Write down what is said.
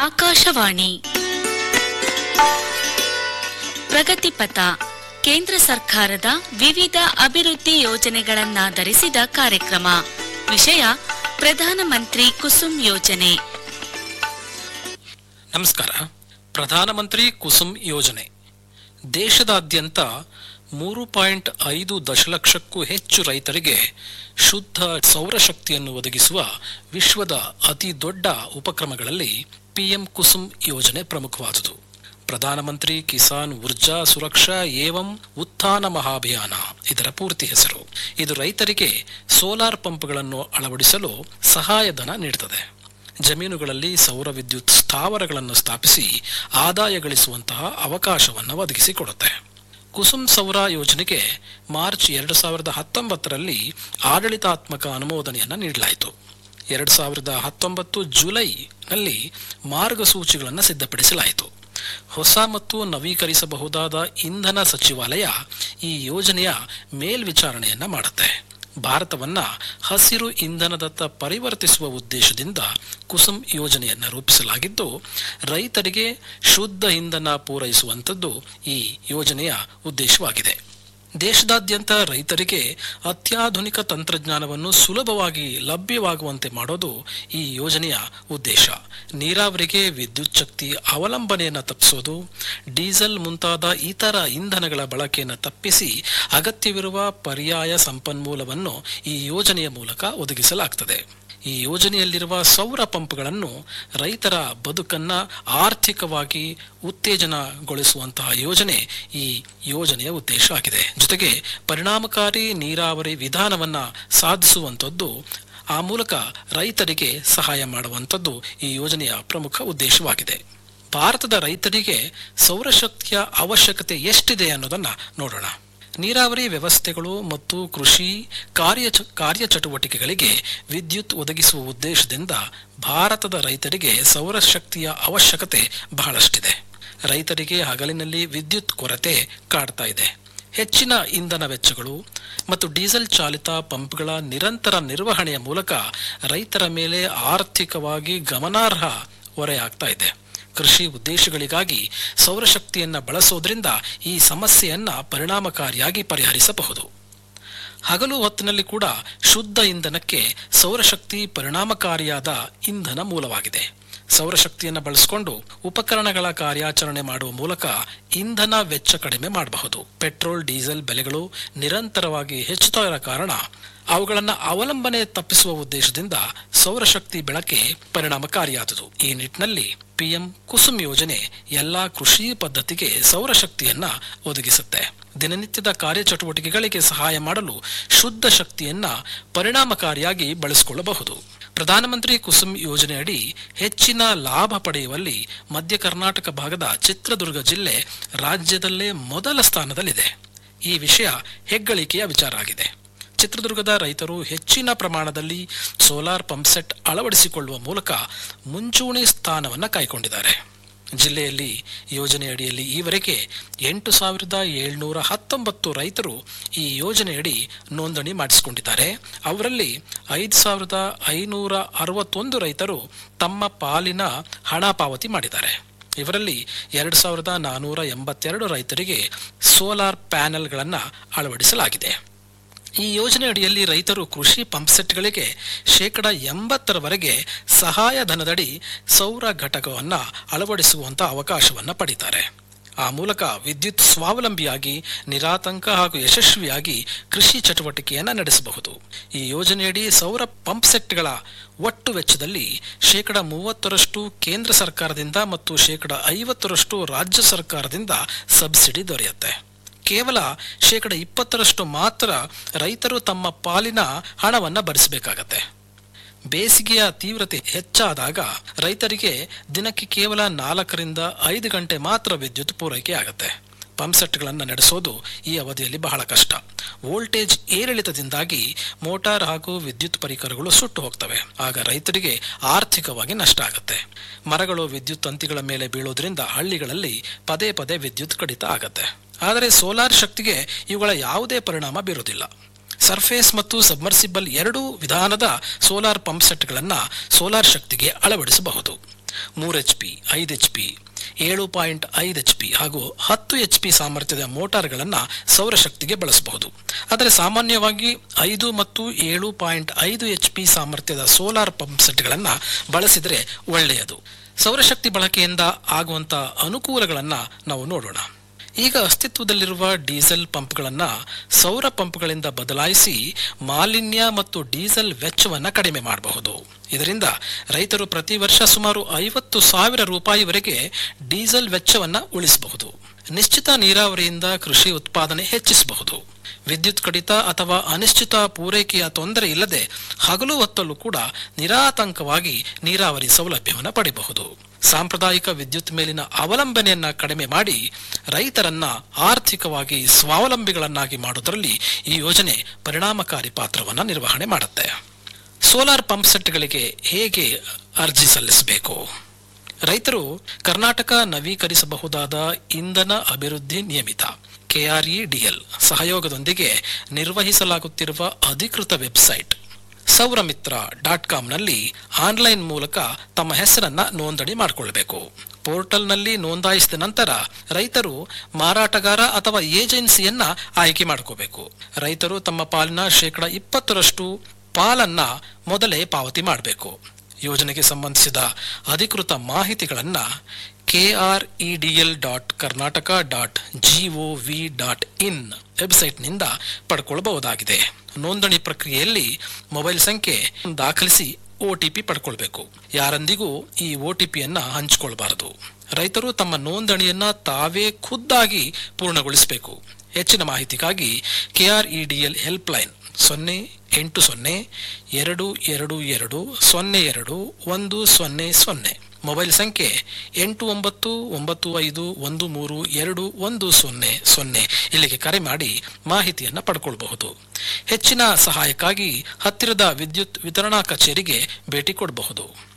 ಆಕಾಶವಾಣಿ ಪ್ರಗತಿಪಥ ಕೇಂದ್ರ ಸರ್ಕಾರದ ವಿವಿಧ ಅಭಿವೃದ್ಧಿ ಯೋಜನೆಗಳನ್ನಾಧರಿಸಿದ ಕಾರ್ಯಕ್ರಮ. ವಿಷಯ ಪ್ರಧಾನಮಂತ್ರಿ ಕುಸುಮ್ ಯೋಜನೆ. ನಮಸ್ಕಾರ. ಪ್ರಧಾನಮಂತ್ರಿ ಕುಸುಮ್ ಯೋಜನೆ ದೇಶದಾದ್ಯಂತ 3.5 ದಶಲಕ್ಷಕ್ಕೂ ಹೆಚ್ಚು ರೈತರಿಗೆ ಶುದ್ಧ ಸೌರಶಕ್ತಿಯನ್ನು ಒದಗಿಸುವ ವಿಶ್ವದ ಅತಿ ದೊಡ್ಡ ಉಪಕ್ರಮಗಳಲ್ಲಿ ಪಿಎಂ ಕುಸುಮ್ ಯೋಜನೆ ಪ್ರಮುಖವಾದುದು. ಪ್ರಧಾನಮಂತ್ರಿ ಕಿಸಾನ್ ಊರ್ಜಾ ಸುರಕ್ಷಾ ಏವಂ ಉತ್ಥಾನ ಮಹಾಭಿಯಾನ ಇದರ ಪೂರ್ತಿ ಹೆಸರು. ಇದು ರೈತರಿಗೆ ಸೋಲಾರ್ ಪಂಪ್ಗಳನ್ನು ಅಳವಡಿಸಲು ಸಹಾಯಧನ ನೀಡುತ್ತದೆ. ಜಮೀನುಗಳಲ್ಲಿ ಸೌರ ವಿದ್ಯುತ್ ಸ್ಥಾವರಗಳನ್ನು ಸ್ಥಾಪಿಸಿ ಆದಾಯ ಗಳಿಸುವಂತಹ ಅವಕಾಶವನ್ನು ಒದಗಿಸಿಕೊಡುತ್ತೆ. ಕುಸುಮ್ ಸೌರ ಯೋಜನೆಗೆ ಮಾರ್ಚ್ 2019ರಲ್ಲಿ ಆಡಳಿತಾತ್ಮಕ ಅನುಮೋದನೆಯನ್ನು ನೀಡಲಾಯಿತು. 2019 ಜುಲೈನಲ್ಲಿ ಮಾರ್ಗಸೂಚಿಗಳನ್ನು ಸಿದ್ಧಪಡಿಸಲಾಯಿತು. ಹೊಸ ಮತ್ತು ನವೀಕರಿಸಬಹುದಾದ ಇಂಧನ ಸಚಿವಾಲಯ ಈ ಯೋಜನೆಯ ಮೇಲ್ವಿಚಾರಣೆಯನ್ನ ಮಾಡುತ್ತೆ. ಭಾರತವನ್ನ ಹಸಿರು ಇಂಧನದತ್ತ ಪರಿವರ್ತಿಸುವ ಉದ್ದೇಶದಿಂದ ಕುಸುಮ್ ಯೋಜನೆಯನ್ನು ರೂಪಿಸಲಾಗಿದ್ದು, ರೈತರಿಗೆ ಶುದ್ಧ ಇಂಧನ ಪೂರೈಸುವಂಥದ್ದು ಈ ಯೋಜನೆಯ ಉದ್ದೇಶವಾಗಿದೆ. ದೇಶದಾದ್ಯಂತ ರೈತರಿಗೆ ಅತ್ಯಾಧುನಿಕ ತಂತ್ರಜ್ಞಾನವನ್ನು ಸುಲಭವಾಗಿ ಲಭ್ಯವಾಗುವಂತೆ ಮಾಡೋದು ಈ ಯೋಜನೆಯ ಉದ್ದೇಶ. ನೀರಾವರಿಗೆ ವಿದ್ಯುತ್ ಶಕ್ತಿ ಅವಲಂಬನೆಯನ್ನು ತಪ್ಪಿಸೋದು, ಡೀಸೆಲ್ ಮುಂತಾದ ಇತರ ಇಂಧನಗಳ ಬಳಕೆಯನ್ನು ತಪ್ಪಿಸಿ ಅಗತ್ಯವಿರುವ ಪರ್ಯಾಯ ಸಂಪನ್ಮೂಲವನ್ನು ಈ ಯೋಜನೆಯ ಮೂಲಕ ಒದಗಿಸಲಾಗುತ್ತದೆ. ಈ ಯೋಜನೆಯಲ್ಲಿರುವ ಸೌರ ಪಂಪ್ಗಳನ್ನು ರೈತರ ಬದುಕನ್ನು ಆರ್ಥಿಕವಾಗಿ ಉತ್ತೇಜನಗೊಳಿಸುವಂತಹ ಯೋಜನೆ ಈ ಯೋಜನೆಯ ಉದ್ದೇಶ ಆಗಿದೆ. ಜೊತೆಗೆ ಪರಿಣಾಮಕಾರಿ ನೀರಾವರಿ ವಿಧಾನವನ್ನು ಸಾಧಿಸುವಂಥದ್ದು, ಆ ಮೂಲಕ ರೈತರಿಗೆ ಸಹಾಯ ಮಾಡುವಂಥದ್ದು ಈ ಯೋಜನೆಯ ಪ್ರಮುಖ ಉದ್ದೇಶವಾಗಿದೆ. ಭಾರತದ ರೈತರಿಗೆ ಸೌರಶಕ್ತಿಯ ಅವಶ್ಯಕತೆ ಎಷ್ಟಿದೆ ಅನ್ನೋದನ್ನು ನೋಡೋಣ. ನೀರಾವರಿ ವ್ಯವಸ್ಥೆಗಳು ಮತ್ತು ಕೃಷಿ ಕಾರ್ಯಚಟುವಟಿಕೆಗಳಿಗೆ ವಿದ್ಯುತ್ ಒದಗಿಸುವ ಉದ್ದೇಶದಿಂದ ಭಾರತದ ರೈತರಿಗೆ ಸೌರಶಕ್ತಿಯ ಅವಶ್ಯಕತೆ ಬಹಳಷ್ಟಿದೆ. ರೈತರಿಗೆ ಹಗಲಿನಲ್ಲಿ ವಿದ್ಯುತ್ ಕೊರತೆ ಕಾಡ್ತಾ ಇದೆ. ಹೆಚ್ಚಿನ ಇಂಧನ ವೆಚ್ಚಗಳು ಮತ್ತು ಡೀಸೆಲ್ ಚಾಲಿತ ಪಂಪ್ಗಳ ನಿರಂತರ ನಿರ್ವಹಣೆಯ ಮೂಲಕ ರೈತರ ಮೇಲೆ ಆರ್ಥಿಕವಾಗಿ ಗಮನಾರ್ಹ ಹೊರೆಯಾಗ್ತಾ ಇದೆ. ಕೃಷಿ ಉದ್ದೇಶಗಳಿಗಾಗಿ ಸೌರಶಕ್ತಿಯನ್ನು ಬಳಸೋದ್ರಿಂದ ಈ ಸಮಸ್ಯೆಯನ್ನು ಪರಿಣಾಮಕಾರಿಯಾಗಿ ಪರಿಹರಿಸಬಹುದು. ಹಗಲು ಹೊತ್ತಿನಲ್ಲಿ ಕೂಡ ಶುದ್ಧ ಇಂಧನಕ್ಕೆ ಸೌರಶಕ್ತಿ ಪರಿಣಾಮಕಾರಿಯಾದ ಇಂಧನ ಮೂಲವಾಗಿದೆ. ಸೌರಶಕ್ತಿಯನ್ನು ಬಳಸಿಕೊಂಡು ಉಪಕರಣಗಳ ಕಾರ್ಯಾಚರಣೆ ಮಾಡುವ ಮೂಲಕ ಇಂಧನ ವೆಚ್ಚ ಕಡಿಮೆ ಮಾಡಬಹುದು. ಪೆಟ್ರೋಲ್ ಡೀಸೆಲ್ ಬೆಲೆಗಳು ನಿರಂತರವಾಗಿ ಹೆಚ್ಚುತ್ತಾ ಇರೋ ಕಾರಣ ಅವುಗಳನ್ನು ಅವಲಂಬನೆ ತಪ್ಪಿಸುವ ಉದ್ದೇಶದಿಂದ ಸೌರಶಕ್ತಿ ಬಳಕೆ ಪರಿಣಾಮಕಾರಿಯಾದುದು. ಈ ನಿಟ್ಟಿನಲ್ಲಿ ಪಿಎಂ ಕುಸುಮ್ ಯೋಜನೆ ಎಲ್ಲಾ ಕೃಷಿ ಪದ್ಧತಿಗೆ ಸೌರಶಕ್ತಿಯನ್ನ ಒದಗಿಸುತ್ತೆ. ದಿನನಿತ್ಯದ ಕಾರ್ಯಚಟುವಟಿಕೆಗಳಿಗೆ ಸಹಾಯ ಮಾಡಲು ಶುದ್ಧ ಶಕ್ತಿಯನ್ನ ಪರಿಣಾಮಕಾರಿಯಾಗಿ ಬಳಸಿಕೊಳ್ಳಬಹುದು. ಪ್ರಧಾನಮಂತ್ರಿ ಕುಸುಮ್ ಯೋಜನೆಯಡಿ ಹೆಚ್ಚಿನ ಲಾಭ ಪಡೆಯುವಲ್ಲಿ ಮಧ್ಯ ಕರ್ನಾಟಕ ಭಾಗದ ಚಿತ್ರದುರ್ಗ ಜಿಲ್ಲೆ ರಾಜ್ಯದಲ್ಲೇ ಮೊದಲ ಸ್ಥಾನದಲ್ಲಿದೆ. ಈ ವಿಷಯ ಹೆಗ್ಗಳಿಕೆಯ ವಿಚಾರ ಆಗಿದೆ. ಚಿತ್ರದುರ್ಗದ ರೈತರು ಹೆಚ್ಚಿನ ಪ್ರಮಾಣದಲ್ಲಿ ಸೋಲಾರ್ ಪಂಪ್ ಸೆಟ್ ಅಳವಡಿಸಿಕೊಳ್ಳುವ ಮೂಲಕ ಮುಂಚೂಣಿ ಸ್ಥಾನವನ್ನು ಕಾಯ್ಕೊಂಡಿದ್ದಾರೆ. ಜಿಲ್ಲೆಯಲ್ಲಿ ಯೋಜನೆಯಡಿಯಲ್ಲಿ ಈವರೆಗೆ 8,719 ರೈತರು ಈ ಯೋಜನೆಯಡಿ ನೋಂದಣಿ ಮಾಡಿಸಿಕೊಂಡಿದ್ದಾರೆ. ಅವರಲ್ಲಿ 5,561 ರೈತರು ತಮ್ಮ ಪಾಲಿನ ಹಣ ಪಾವತಿ ಮಾಡಿದ್ದಾರೆ. ಇವರಲ್ಲಿ 2,482 ರೈತರಿಗೆ ಸೋಲಾರ್ ಪ್ಯಾನೆಲ್ಗಳನ್ನು ಅಳವಡಿಸಲಾಗಿದೆ. ಈ ಯೋಜನೆ ಅಡಿಯಲ್ಲಿ ರೈತರು ಕೃಷಿ ಪಂಪ್ಸೆಟ್ಗಳಿಗೆ 80% ಸಹಾಯಧನದಡಿ ಸೌರ ಘಟಕವನ್ನು ಅಳವಡಿಸುವಂಥ ಅವಕಾಶವನ್ನು ಪಡೀತಾರೆ. ಆ ಮೂಲಕ ವಿದ್ಯುತ್ ಸ್ವಾವಲಂಬಿಯಾಗಿ ನಿರಾತಂಕ ಹಾಗೂ ಯಶಸ್ವಿಯಾಗಿ ಕೃಷಿ ಚಟುವಟಿಕೆಯನ್ನು ನಡೆಸಬಹುದು. ಈ ಯೋಜನೆಯಡಿ ಸೌರ ಪಂಪ್ಸೆಟ್ಗಳ ಒಟ್ಟು ವೆಚ್ಚದಲ್ಲಿ 30% ಕೇಂದ್ರ ಸರ್ಕಾರದಿಂದ ಮತ್ತು 50% ರಾಜ್ಯ ಸರ್ಕಾರದಿಂದ ಸಬ್ಸಿಡಿ ದೊರೆಯುತ್ತೆ. ಕೇವಲ 20% ಮಾತ್ರ ರೈತರು ತಮ್ಮ ಪಾಲಿನ ಹಣವನ್ನು ಭರಿಸಬೇಕಾಗತ್ತೆ. ಬೇಸಿಗೆಯ ತೀವ್ರತೆ ಹೆಚ್ಚಾದಾಗ ರೈತರಿಗೆ ದಿನಕ್ಕೆ ಕೇವಲ 4 ರಿಂದ 5 ಗಂಟೆ ಮಾತ್ರ ವಿದ್ಯುತ್ ಪೂರೈಕೆ ಆಗುತ್ತೆ. ಪಂಪ್ಸೆಟ್ಗಳನ್ನು ನಡೆಸೋದು ಈ ಅವಧಿಯಲ್ಲಿ ಬಹಳ ಕಷ್ಟ. ವೋಲ್ಟೇಜ್ ಏರಿಳಿತದಿಂದಾಗಿ ಮೋಟಾರ್ ಹಾಗೂ ವಿದ್ಯುತ್ ಪರಿಕರಗಳು ಸುಟ್ಟು ಹೋಗ್ತವೆ. ಆಗ ರೈತರಿಗೆ ಆರ್ಥಿಕವಾಗಿ ನಷ್ಟ ಆಗುತ್ತೆ. ಮರಗಳು ವಿದ್ಯುತ್ ತಂತಿಗಳ ಮೇಲೆ ಬೀಳೋದ್ರಿಂದ ಹಳ್ಳಿಗಳಲ್ಲಿ ಪದೇ ಪದೇ ವಿದ್ಯುತ್ ಕಡಿತ ಆಗತ್ತೆ. ಆದರೆ ಸೋಲಾರ್ ಶಕ್ತಿಗೆ ಇವುಗಳ ಯಾವುದೇ ಪರಿಣಾಮ ಬೀರುವುದಿಲ್ಲ. ಸರ್ಫೇಸ್ ಮತ್ತು ಸಬ್ಮರ್ಸಿಬಲ್ ಎರಡೂ ವಿಧಾನದ ಸೋಲಾರ್ ಪಂಪ್ ಸೆಟ್ಗಳನ್ನು ಸೋಲಾರ್ ಶಕ್ತಿಗೆ ಅಳವಡಿಸಬಹುದು. 3 HP, 5 HP, 7.5 HP ಹಾಗೂ 10 HP ಸಾಮರ್ಥ್ಯದ ಮೋಟಾರ್ಗಳನ್ನು ಸೌರಶಕ್ತಿಗೆ ಬಳಸಬಹುದು. ಆದರೆ ಸಾಮಾನ್ಯವಾಗಿ 5 ಮತ್ತು 7.5 HP ಸಾಮರ್ಥ್ಯದ ಸೋಲಾರ್ ಪಂಪ್ ಸೆಟ್ಗಳನ್ನು ಬಳಸಿದರೆ ಒಳ್ಳೆಯದು. ಸೌರಶಕ್ತಿ ಬಳಕೆಯಿಂದ ಆಗುವಂಥ ಅನುಕೂಲಗಳನ್ನು ನಾವು ನೋಡೋಣ. ಈಗ ಅಸ್ತಿತ್ವದಲ್ಲಿರುವ ಡೀಸೆಲ್ ಪಂಪ್ಗಳನ್ನು ಸೌರ ಪಂಪ್ಗಳಿಂದ ಬದಲಾಯಿಸಿ ಮಾಲಿನ್ಯ ಮತ್ತು ಡೀಸೆಲ್ ವೆಚ್ಚವನ್ನು ಕಡಿಮೆ ಮಾಡಬಹುದು. ಇದರಿಂದ ರೈತರು ಪ್ರತಿ ವರ್ಷ ಸುಮಾರು 50,000 ರೂಪಾಯಿವರೆಗೆ ಡೀಸೆಲ್ ವೆಚ್ಚವನ್ನು ಉಳಿಸಬಹುದು. ನಿಶ್ಚಿತ ನೀರಾವರಿಯಿಂದ ಕೃಷಿ ಉತ್ಪಾದನೆ ಹೆಚ್ಚಿಸಬಹುದು. ವಿದ್ಯುತ್ ಕಡಿತ ಅಥವಾ ಅನಿಶ್ಚಿತ ಪೂರೈಕೆಯ ತೊಂದರೆ ಇಲ್ಲದೆ ಹಗಲು ಹೊತ್ತಲ್ಲೂ ಕೂಡ ನಿರಾತಂಕವಾಗಿ ನೀರಾವರಿ ಸೌಲಭ್ಯವನ್ನು ಪಡೆಯಬಹುದು. ಸಾಂಪ್ರದಾಯಿಕ ವಿದ್ಯುತ್ ಮೇಲಿನ ಅವಲಂಬನೆಯನ್ನ ಕಡಿಮೆ ಮಾಡಿ ರೈತರನ್ನ ಆರ್ಥಿಕವಾಗಿ ಸ್ವಾವಲಂಬಿಗಳನ್ನಾಗಿ ಮಾಡುವುದರಲ್ಲಿ ಈ ಯೋಜನೆ ಪರಿಣಾಮಕಾರಿ ಪಾತ್ರವನ್ನು ನಿರ್ವಹಣೆ ಮಾಡುತ್ತೆ. ಸೋಲಾರ್ ಪಂಪ್ ಸೆಟ್ಗಳಿಗೆ ಹೇಗೆ ಅರ್ಜಿ ಸಲ್ಲಿಸಬೇಕು? ರೈತರು ಕರ್ನಾಟಕ ನವೀಕರಿಸಬಹುದಾದ ಇಂಧನ ಅಭಿವೃದ್ಧಿ ನಿಯಮಿತ KREDL ಸಹಯೋಗದೊಂದಿಗೆ ನಿರ್ವಹಿಸಲಾಗುತ್ತಿರುವ ಅಧಿಕೃತ ವೆಬ್ಸೈಟ್ sauramittra.com ನಲ್ಲಿ ಆನ್ಲೈನ್ ಮೂಲಕ ತಮ್ಮ ಹೆಸರನ್ನ ನೋಂದಣಿ ಮಾಡಿಕೊಳ್ಳಬೇಕು. ಪೋರ್ಟಲ್ನಲ್ಲಿ ನೋಂದಾಯಿಸಿದ ನಂತರ ರೈತರು ಮಾರಾಟಗಾರ ಅಥವಾ ಏಜೆನ್ಸಿಯನ್ನ ಆಯ್ಕೆ ಮಾಡ್ಕೋಬೇಕು. ರೈತರು ತಮ್ಮ ಪಾಲಿನ 20% ಪಾಲನ್ನ ಮೊದಲೇ ಪಾವತಿ ಮಾಡಬೇಕು. ಯೋಜನೆಗೆ ಸಂಬಂಧಿಸಿದ ಅಧಿಕೃತ ಮಾಹಿತಿಗಳನ್ನು kredl.karnataka.gov.in ವೆಬ್ಸೈಟ್ನಿಂದ ಪಡ್ಕೊಳ್ಬಹುದಾಗಿದೆ. ನೋಂದಣಿ ಪ್ರಕ್ರಿಯೆಯಲ್ಲಿ ಮೊಬೈಲ್ ಸಂಖ್ಯೆ ದಾಖಲಿಸಿ OTP ಪಡ್ಕೊಳ್ಬೇಕು. ಯಾರೊಂದಿಗೂ ಈ OTPಯನ್ನು ಹಂಚಿಕೊಳ್ಬಾರದು. ರೈತರು ತಮ್ಮ ನೋಂದಣಿಯನ್ನ ತಾವೇ ಖುದ್ದಾಗಿ ಪೂರ್ಣಗೊಳಿಸಬೇಕು. ಹೆಚ್ಚಿನ ಮಾಹಿತಿಗಾಗಿ KREDL ಹೆಲ್ಪ್ಲೈನ್ 0802022020100 ಮೊಬೈಲ್ ಸಂಖ್ಯೆ 8995132100 ಇಲ್ಲಿಗೆ ಕರೆ ಮಾಡಿ ಮಾಹಿತಿಯನ್ನು ಪಡ್ಕೊಳ್ಬಹುದು. ಹೆಚ್ಚಿನ ಸಹಾಯಕ್ಕಾಗಿ ಹತ್ತಿರದ ವಿದ್ಯುತ್ ವಿತರಣಾ ಕಚೇರಿಗೆ ಭೇಟಿ ಕೊಡಬಹುದು.